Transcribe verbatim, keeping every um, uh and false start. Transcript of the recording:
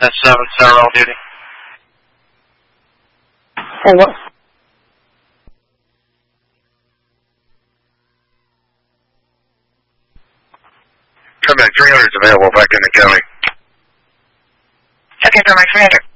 That's seven, center roll duty. Oh, what? Come back, three hundred is available back in the county. Okay, for my three hundred.